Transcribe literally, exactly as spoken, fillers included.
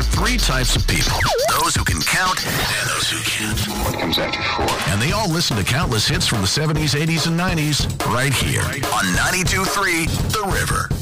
are three types of people. Those who can count and those who can't. What comes after four? And they all listen to countless hits from the seventies, eighties, and nineties right here on ninety-two point three The River.